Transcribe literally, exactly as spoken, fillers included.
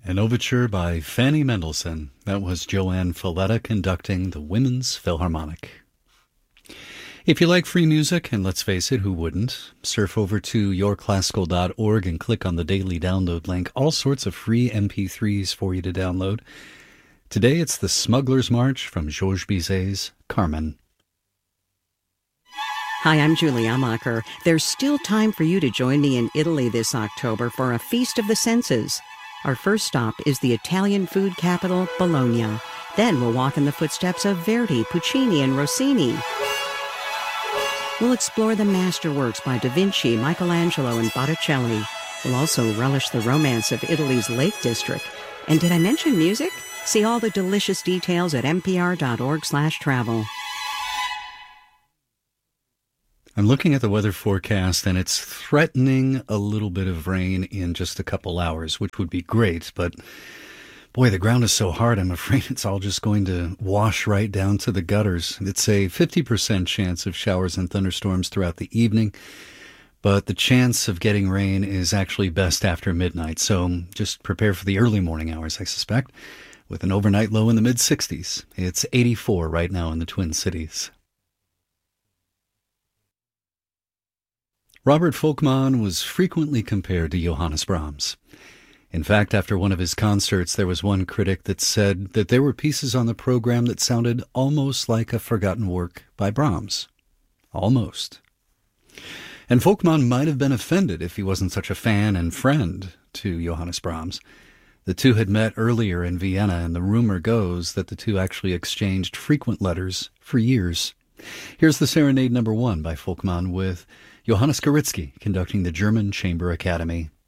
An overture by Fanny Mendelssohn. That was Joanne Falletta conducting the Women's Philharmonic. If you like free music, and let's face it, who wouldn't, surf over to your classical dot org and click on the daily download link. All sorts of free M P threes for you to download. Today it's the Smuggler's March from Georges Bizet's Carmen. Hi, I'm Julie Amacher. There's still time for you to join me in Italy this October for a Feast of the Senses. Our first stop is the Italian food capital, Bologna. Then we'll walk in the footsteps of Verdi, Puccini, and Rossini. We'll explore the masterworks by Da Vinci, Michelangelo, and Botticelli. We'll also relish the romance of Italy's Lake District. And did I mention music? See all the delicious details at n p r dot org slash travel. I'm looking at the weather forecast, and it's threatening a little bit of rain in just a couple hours, which would be great. But, boy, the ground is so hard, I'm afraid it's all just going to wash right down to the gutters. It's a fifty percent chance of showers and thunderstorms throughout the evening, but the chance of getting rain is actually best after midnight. So just prepare for the early morning hours, I suspect, with an overnight low in the mid-sixties. It's eighty-four right now in the Twin Cities. Robert Volkmann was frequently compared to Johannes Brahms. In fact, after one of his concerts, there was one critic that said that there were pieces on the program that sounded almost like a forgotten work by Brahms. Almost. And Volkmann might have been offended if he wasn't such a fan and friend to Johannes Brahms. The two had met earlier in Vienna, and the rumor goes that the two actually exchanged frequent letters for years. Here's the Serenade number one by Volkmann with Johannes Karitzky conducting the German Chamber Academy.